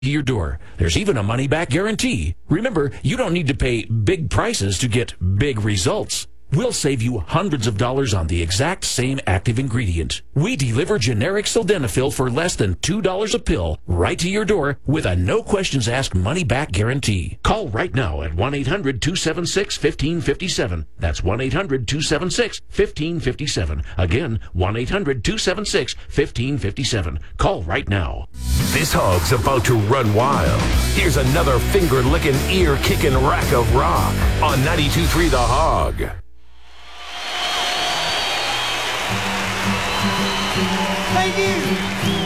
to your door. There's even a money-back guarantee. Remember, you don't need to pay big prices to get big results. We'll save you hundreds of dollars on the exact same active ingredient. We deliver generic sildenafil for less than $2 a pill right to your door with a no-questions-asked money-back guarantee. Call right now at 1-800-276-1557. That's 1-800-276-1557. Again, 1-800-276-1557. Call right now. This hog's about to run wild. Here's another finger-licking, ear-kicking rack of rock on 92.3 The Hog. Thank you.